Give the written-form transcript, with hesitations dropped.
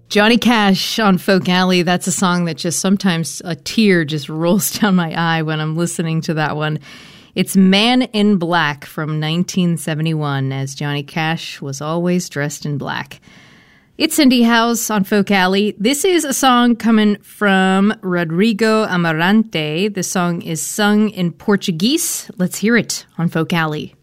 Johnny Cash on Folk Alley. That's a song that just sometimes a tear just rolls down my eye when I'm listening to that one. It's Man in Black from 1971, as Johnny Cash was always dressed in black. It's Cindy House on Folk Alley. This is a song coming from Rodrigo Amarante. The song is sung in Portuguese. Let's hear it on Folk Alley.